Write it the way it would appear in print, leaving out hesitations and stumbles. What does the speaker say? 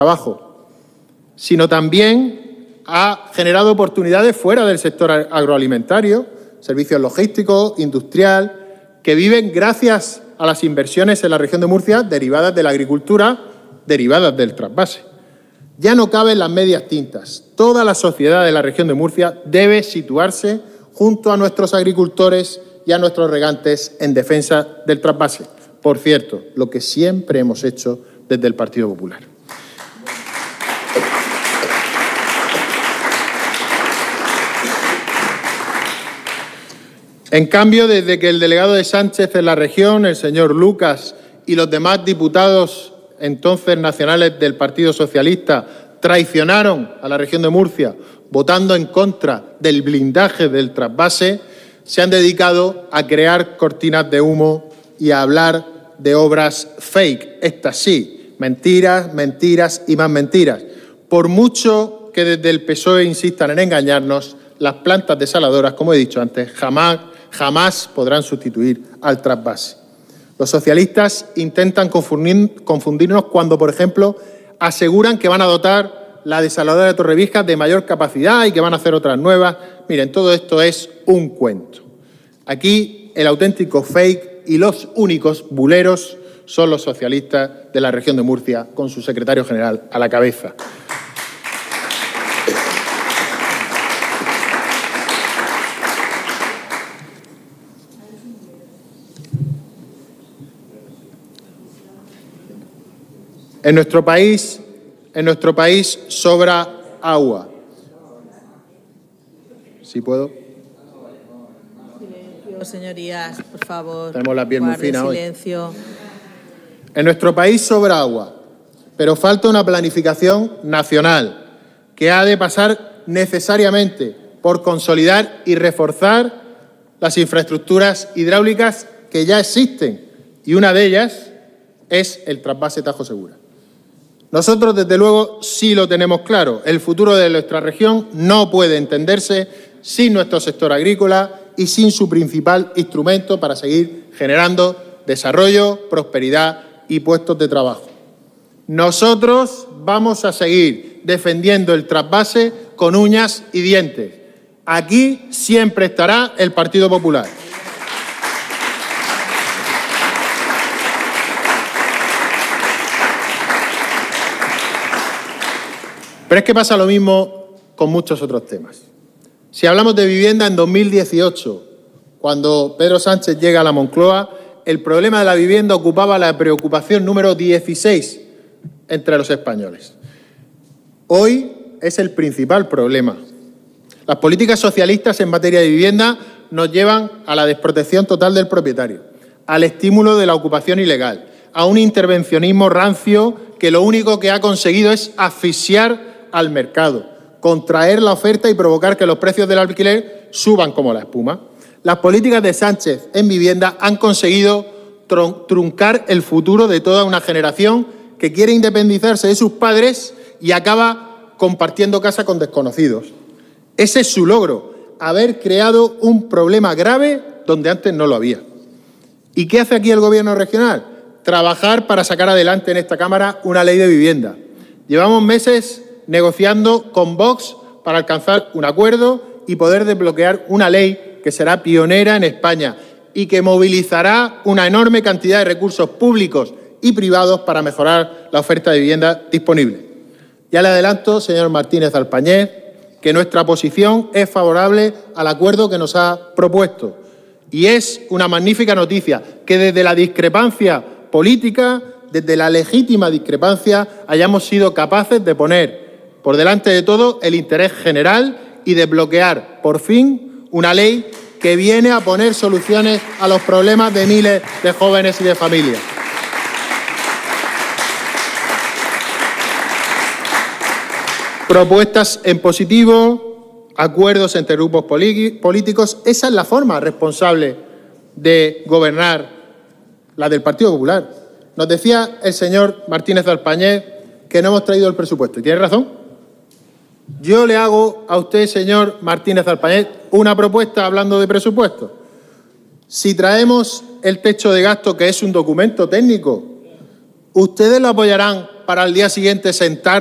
trabajo, sino también ha generado oportunidades fuera del sector agroalimentario, servicios logísticos, industrial, que viven gracias a las inversiones en la región de Murcia derivadas de la agricultura, derivadas del trasvase. Ya no caben las medias tintas. Toda la sociedad de la región de Murcia debe situarse junto a nuestros agricultores y a nuestros regantes en defensa del trasvase. Por cierto, lo que siempre hemos hecho desde el Partido Popular. En cambio, desde que el delegado de Sánchez en la región, el señor Lucas, y los demás diputados entonces nacionales del Partido Socialista traicionaron a la región de Murcia votando en contra del blindaje del trasvase, se han dedicado a crear cortinas de humo y a hablar de obras fake. Estas sí, mentiras, mentiras y más mentiras. Por mucho que desde el PSOE insistan en engañarnos, las plantas desaladoras, como he dicho antes, jamás podrán sustituir al trasvase. Los socialistas intentan confundirnos cuando, por ejemplo, aseguran que van a dotar la desaladora de Torrevieja de mayor capacidad y que van a hacer otras nuevas. Miren, todo esto es un cuento. Aquí el auténtico fake y los únicos buleros son los socialistas de la región de Murcia, con su secretario general a la cabeza. En nuestro país sobra agua. ¿Sí puedo? Silencio, señorías, por favor. Tenemos la piel muy fina hoy. Silencio. En nuestro país sobra agua, pero falta una planificación nacional que ha de pasar necesariamente por consolidar y reforzar las infraestructuras hidráulicas que ya existen, y una de ellas es el trasvase Tajo Segura. Nosotros, desde luego, sí lo tenemos claro. El futuro de nuestra región no puede entenderse sin nuestro sector agrícola y sin su principal instrumento para seguir generando desarrollo, prosperidad y puestos de trabajo. Nosotros vamos a seguir defendiendo el trasvase con uñas y dientes. Aquí siempre estará el Partido Popular. Pero es que pasa lo mismo con muchos otros temas. Si hablamos de vivienda, en 2018, cuando Pedro Sánchez llega a la Moncloa, el problema de la vivienda ocupaba la preocupación número 16 entre los españoles. Hoy es el principal problema. Las políticas socialistas en materia de vivienda nos llevan a la desprotección total del propietario, al estímulo de la ocupación ilegal, a un intervencionismo rancio que lo único que ha conseguido es asfixiar al mercado, contraer la oferta y provocar que los precios del alquiler suban como la espuma. Las políticas de Sánchez en vivienda han conseguido truncar el futuro de toda una generación que quiere independizarse de sus padres y acaba compartiendo casa con desconocidos. Ese es su logro, haber creado un problema grave donde antes no lo había. ¿Y qué hace aquí el Gobierno regional? Trabajar para sacar adelante en esta Cámara una ley de vivienda. Llevamos meses negociando con Vox para alcanzar un acuerdo y poder desbloquear una ley que será pionera en España y que movilizará una enorme cantidad de recursos públicos y privados para mejorar la oferta de vivienda disponible. Ya le adelanto, señor Martínez Alpañez, que nuestra posición es favorable al acuerdo que nos ha propuesto. Y es una magnífica noticia que desde la discrepancia política, desde la legítima discrepancia, hayamos sido capaces de poner por delante de todo el interés general y desbloquear, por fin, una ley que viene a poner soluciones a los problemas de miles de jóvenes y de familias. Propuestas en positivo, acuerdos entre grupos políticos. Esa es la forma responsable de gobernar, la del Partido Popular. Nos decía el señor Martínez Alpañez que no hemos traído el presupuesto. Y tiene razón. Yo le hago a usted, señor Martínez Alpañez, una propuesta hablando de presupuesto. Si traemos el techo de gasto, que es un documento técnico, ¿ustedes lo apoyarán para al día siguiente sentar